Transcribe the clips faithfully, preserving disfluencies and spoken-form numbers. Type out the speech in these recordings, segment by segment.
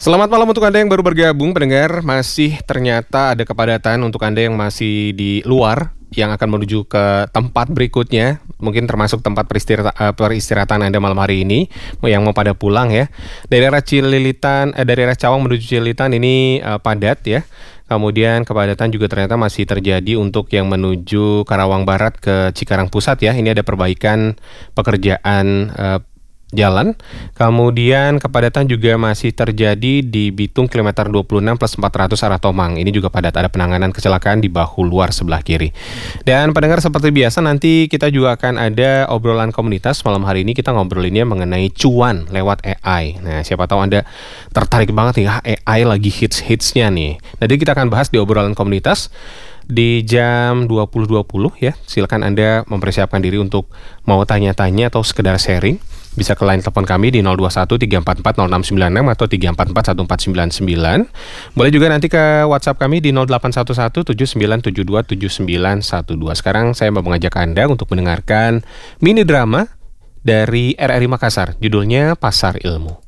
Selamat malam untuk Anda yang baru bergabung, pendengar. Masih ternyata ada kepadatan untuk Anda yang masih di luar, yang akan menuju ke tempat berikutnya, mungkin termasuk tempat peristirahatan, peristirahatan Anda malam hari ini, yang mau pada pulang ya. Dari arah Cililitan, eh, dari arah Cawang menuju Cililitan ini uh, padat ya. Kemudian kepadatan juga ternyata masih terjadi untuk yang menuju Karawang Barat ke Cikarang Pusat ya. Ini ada perbaikan pekerjaan uh, jalan. Kemudian kepadatan juga masih terjadi di Bitung kilometer dua puluh enam plus empat ratus arah Tomang. Ini juga padat, ada penanganan kecelakaan di bahu luar sebelah kiri. Dan pendengar, seperti biasa nanti kita juga akan ada obrolan komunitas. Malam hari ini kita ngobrolinnya mengenai cuan lewat A I. Nah, siapa tahu Anda tertarik banget nih, ah, A I lagi hits-hitsnya nih. Nanti kita akan bahas di obrolan komunitas di jam dua puluh dua puluh ya. Silakan Anda mempersiapkan diri untuk mau tanya-tanya atau sekedar sharing. Bisa ke line telepon kami di nol dua satu tiga empat empat nol enam sembilan enam atau tiga empat empat satu empat sembilan sembilan. Boleh juga nanti ke WhatsApp kami di nol delapan satu satu tujuh sembilan tujuh dua tujuh sembilan satu dua. Sekarang saya mau mengajak Anda untuk mendengarkan mini drama dari R R I Makassar. Judulnya Pasar Ilmu.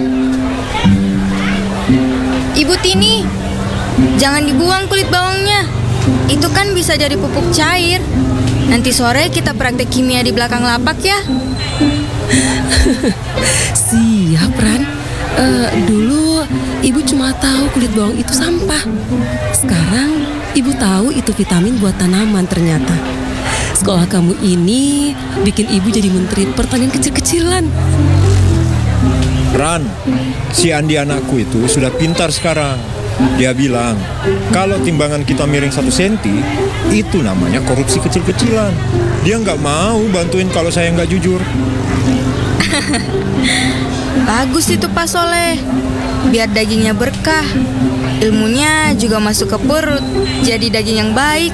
Ibu Tini, jangan dibuang kulit bawangnya. Itu kan bisa jadi pupuk cair. Nanti sore kita praktek kimia di belakang lapak ya. Siap, Ran. Uh, dulu ibu cuma tahu kulit bawang itu sampah. Sekarang ibu tahu itu vitamin buat tanaman ternyata. Sekolah kamu ini bikin ibu jadi menteri pertanian kecil-kecilan. Ran, si Andi anakku itu sudah pintar sekarang. Dia bilang, kalau timbangan kita miring satu senti, itu namanya korupsi kecil-kecilan. Dia nggak mau bantuin kalau saya nggak jujur. Bagus itu Pak Soleh. Biar dagingnya berkah, ilmunya juga masuk ke perut, jadi daging yang baik.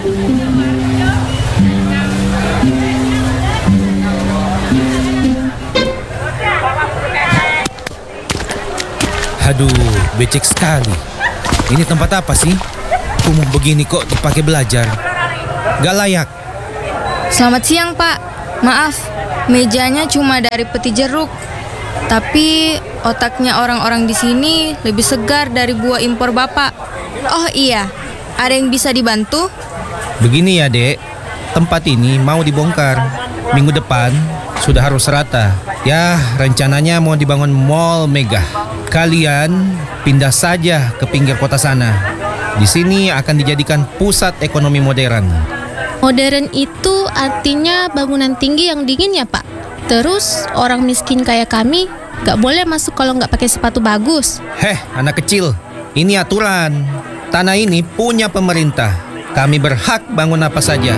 Aduh, becek sekali. Ini tempat apa sih? Kumuh begini kok dipakai belajar. Gak layak. Selamat siang Pak. Maaf, mejanya cuma dari peti jeruk. Tapi otaknya orang-orang di sini lebih segar dari buah impor Bapak. Oh iya, ada yang bisa dibantu? Begini ya dek, tempat ini mau dibongkar. Minggu depan sudah harus rata. Ya, rencananya mau dibangun mall megah. Kalian pindah saja ke pinggir kota sana. Di sini akan dijadikan pusat ekonomi modern. Modern itu artinya bangunan tinggi yang dingin ya Pak? Terus orang miskin kayak kami gak boleh masuk kalau gak pakai sepatu bagus. Heh, anak kecil, ini aturan. Tanah ini punya pemerintah. Kami berhak bangun apa saja.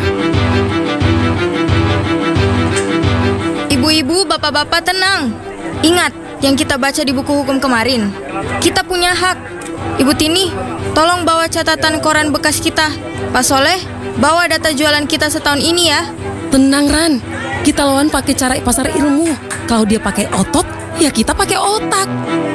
Ibu-ibu, bapak-bapak tenang. Ingat yang kita baca di buku hukum kemarin. Kita punya hak. Ibu Tini, tolong bawa catatan koran bekas kita. Pak Soleh, bawa data jualan kita setahun ini ya. Tenang Ran, kita lawan pakai cara pasar ilmu. Kalau dia pakai otot, ya kita pakai otak.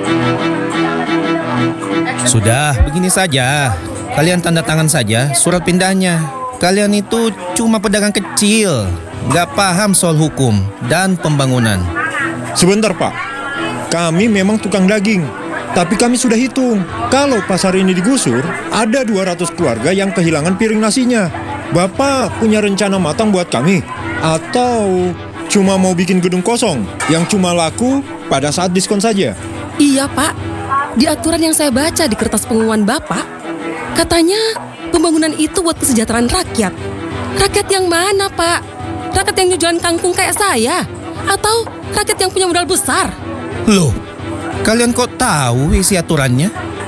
Sudah, begini saja. Kalian tanda tangan saja surat pindahnya. Kalian itu cuma pedagang kecil, gak paham soal hukum dan pembangunan. Sebentar Pak, kami memang tukang daging. Tapi kami sudah hitung, kalau pasar ini digusur, ada dua ratus keluarga yang kehilangan piring nasinya. Bapak punya rencana matang buat kami? Atau cuma mau bikin gedung kosong yang cuma laku pada saat diskon saja? Iya Pak, di aturan yang saya baca di kertas pengumuman Bapak, katanya pembangunan itu buat kesejahteraan rakyat. Rakyat yang mana Pak? Rakyat yang jualan kangkung kayak saya? Atau rakyat yang punya modal besar? Loh, kalian kok tahu isi aturannya?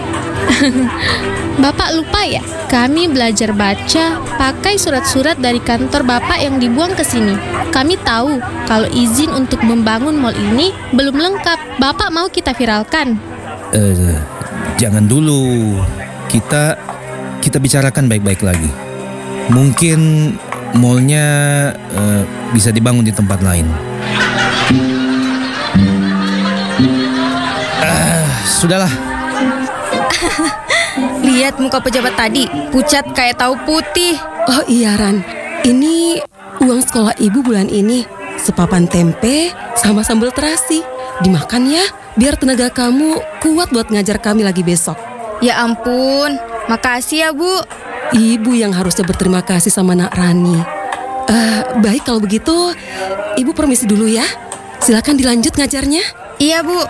Bapak lupa ya? Kami belajar baca pakai surat-surat dari kantor Bapak yang dibuang ke sini. Kami tahu kalau izin untuk membangun mal ini belum lengkap. Bapak mau kita viralkan? Eh, jangan dulu. Kita kita bicarakan baik-baik lagi. Mungkin malnya eh, bisa dibangun di tempat lain. Ah, sudahlah. Lihat muka pejabat tadi, pucat kayak tahu putih. Oh iya Ran, ini uang sekolah ibu bulan ini. Sepapan tempe sama sambal terasi. Dimakan ya, biar tenaga kamu kuat buat ngajar kami lagi besok. Ya ampun, makasih ya Bu. Ibu yang harusnya berterima kasih sama Nak Rani. Eh, baik kalau begitu, Ibu permisi dulu ya. Silakan dilanjut ngajarnya. Iya Bu.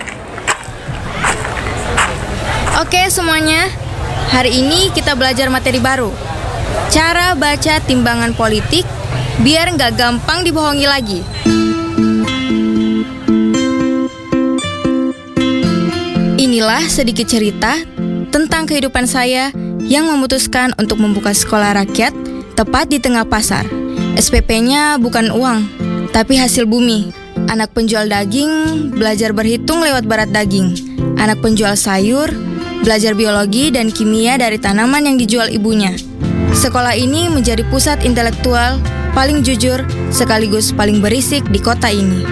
Oke semuanya, hari ini kita belajar materi baru. Cara baca timbangan politik biar nggak gampang dibohongi lagi. Inilah sedikit cerita tentang kehidupan saya yang memutuskan untuk membuka sekolah rakyat tepat di tengah pasar. S P P-nya bukan uang, tapi hasil bumi. Anak penjual daging belajar berhitung lewat barat daging. Anak penjual sayur belajar biologi dan kimia dari tanaman yang dijual ibunya. Sekolah ini menjadi pusat intelektual paling jujur sekaligus paling berisik di kota ini.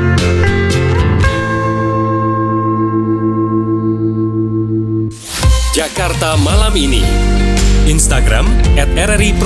Jakarta Malam Ini. Instagram et r r i